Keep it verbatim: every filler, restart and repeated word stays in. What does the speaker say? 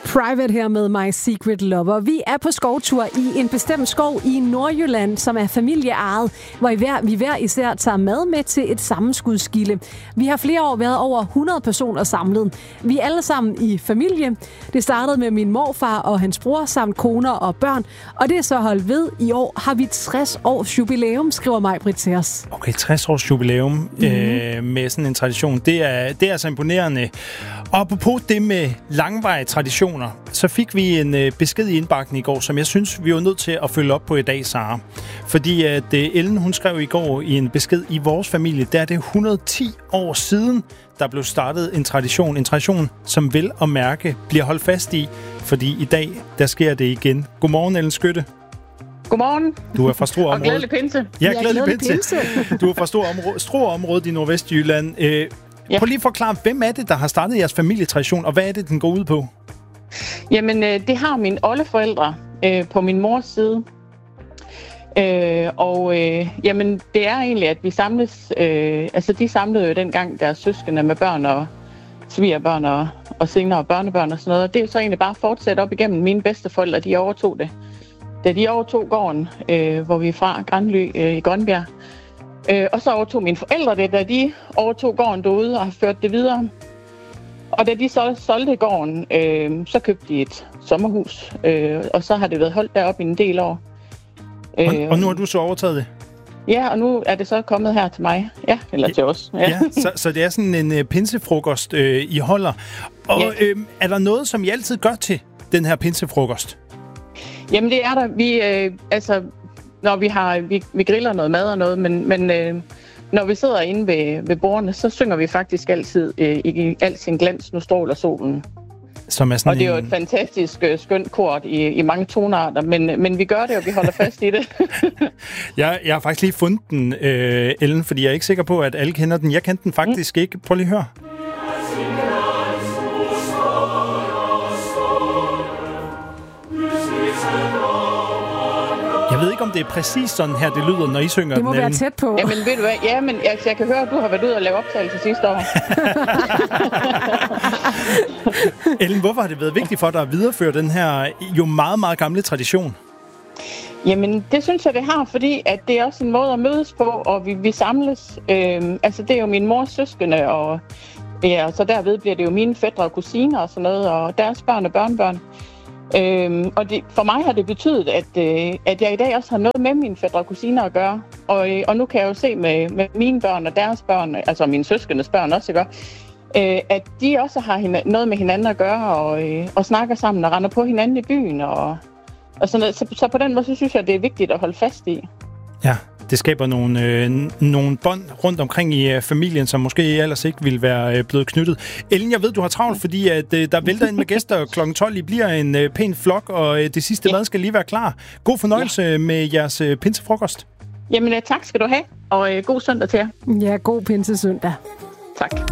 Private her med My Secret Lover. Vi er på skovtur i en bestemt skov i Nordjylland, som er familieejet, hvor vi hver især tager mad med til et sammenskudskilde. Vi har flere år været over hundrede personer samlet. Vi er alle sammen i familie. Det startede med min morfar og hans bror samt koner og børn, og det er så holdt ved. I år har vi tres års jubilæum, skriver Maj-Britt til os. Okay, tres års jubilæum mm-hmm. øh, med sådan en tradition. Det er, det er altså imponerende. Og apropos det med langvarige traditioner, så fik vi en øh, besked i indbakken i går, som jeg synes, vi var nødt til at følge op på i dag, Sara. Fordi at øh, Ellen, hun skrev i går i en besked, i vores familie, der er det et hundrede og ti år siden, der blev startet en tradition. En tradition, som vel og mærke bliver holdt fast i, fordi i dag, der sker det igen. Godmorgen, Ellen Skytte. Godmorgen. Du er fra Struer området. Og glædelig pinse. Ja, glædelig pinse. pinse. Du er fra Struer området i Nordvestjylland. Øh, ja. Prøv lige at forklare, hvem er det, der har startet jeres familietradition, og hvad er det, den går ud på? Jamen, øh, det har mine oldeforældre øh, på min mors side. Øh, og øh, jamen, det er egentlig, at vi samles... Øh, altså, de samlede jo dengang deres søskende med børn og svigerbørn og, og senere børnebørn og sådan noget. Og det er jo så egentlig bare fortsat op igennem. Mine bedsteforældre, de overtog det. Da de overtog gården, øh, hvor vi er fra, Granly øh, i Grønbjerg. Øh, og så overtog mine forældre det, da de overtog gården derude og har ført det videre. Og da de så solgte gården, øh, så købte de et sommerhus. Øh, og så har det været holdt deroppe i en del år. Øh, og, og nu har du så overtaget det? Ja, og nu er det så kommet her til mig. Ja, eller til os. Ja, ja så, så det er sådan en uh, pinsefrokost, uh, I holder. Og ja. øh, er der noget, som I altid gør til den her pinsefrokost? Jamen det er der. Vi, øh, altså, når vi har, vi, vi griller noget mad og noget, men, men øh, når vi sidder inde ved, ved bordene, så synger vi faktisk altid øh, i al sin glans, nu stråler solen. Som er sådan og det er jo en... et fantastisk øh, skønt kort i, i mange tonarter, men, men vi gør det, og vi holder fast i det. jeg, jeg har faktisk lige fundet den, øh, Ellen, fordi jeg er ikke sikker på, at alle kender den. Jeg kendte den faktisk mm. ikke. Prøv lige at høre. Jeg ved ikke, om det er præcis sådan her, det lyder, når I synger den. Det må den være tæt på. Jamen, ved du hvad? Ja, men jeg, jeg kan høre, at du har været ude og lave optagelse sidste år. Ellen, hvorfor har det været vigtigt for dig at videreføre den her jo meget, meget gamle tradition? Jamen, det synes jeg, det har, fordi at det er også en måde at mødes på, og vi, vi samles. Øhm, altså, det er jo min mors søskende, og ja, så derved bliver det jo mine fætre og kusiner og sådan noget, og deres børn og børnebørn. Øhm, og det, for mig har det betydet, at, øh, at jeg i dag også har noget med mine fætre og kusiner at gøre. Og, øh, og nu kan jeg jo se med, med mine børn og deres børn, altså mine søskendes børn også, ikke? Øh, at de også har hina- noget med hinanden at gøre, og, øh, og snakker sammen og render på hinanden i byen. Og, og sådan noget. Så, så på den måde, så synes jeg, det er vigtigt at holde fast i. Ja, det skaber nogle, øh, nogle bånd rundt omkring i øh, familien, som måske ellers ikke ville være øh, blevet knyttet. Ellen, jeg ved, du har travlt, fordi at, øh, der vælter ind med gæster klokken tolv. I bliver en øh, pæn flok, og øh, det sidste ja. mad skal lige være klar. God fornøjelse ja. med jeres øh, pinsefrokost. Jamen, tak skal du have, og øh, god søndag til jer. Ja, god pinsesøndag. Tak.